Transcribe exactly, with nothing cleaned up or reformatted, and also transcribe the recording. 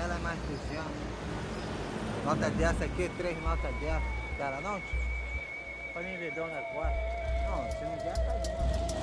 ela é mais duzentos. Nota dessa aqui, três notas dessa. Quer ela não, tio? Pra mim vender um negócio. Não, se não quer, tá bom.